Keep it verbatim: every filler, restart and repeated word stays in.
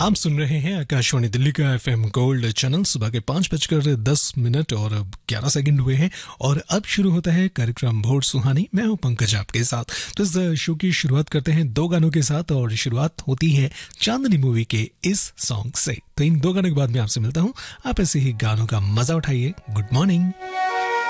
आप सुन रहे हैं आकाशवाणी दिल्ली का एफएम गोल्ड चैनल। सुबह के पाँच बजकर दस मिनट और ग्यारह सेकंड हुए हैं और अब शुरू होता है कार्यक्रम भोर सुहानी। मैं हूं पंकज आपके साथ। तो इस शो की शुरुआत करते हैं दो गानों के साथ और शुरुआत होती है चांदनी मूवी के इस सॉन्ग से। तो इन दो गानों के बाद मैं आपसे मिलता हूं। आप ऐसे ही गानों का मजा उठाइए। Good morning.